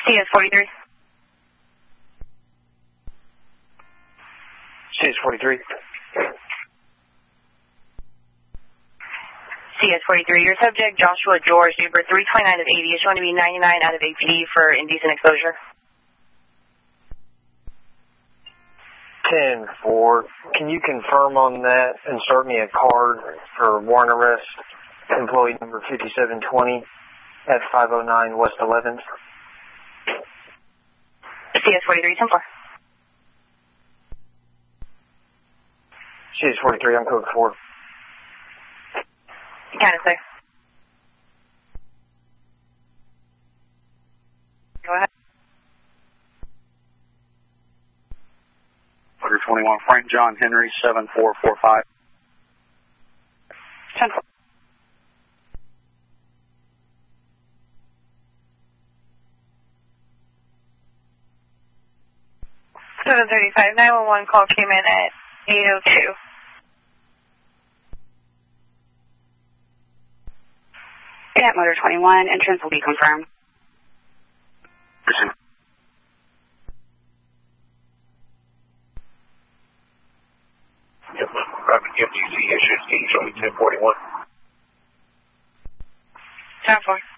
CS43. CS43. CS43, your subject, Joshua George, date birth 329 of 80, is shown to be 99 out of APD for indecent exposure. 10-4. Can you confirm on that? Insert me a card for warrant arrest, employee number 5720 at 509 West 11th. CS43, 10-4. CS43, I'm code 4. Got it, sir. Go ahead. Order 21, Frank John Henry, 7445. 10-4. Seven 35, 911 call came in at 8:02. At Motor 21, entrance will be confirmed. MDC issues, 1041. 10-4.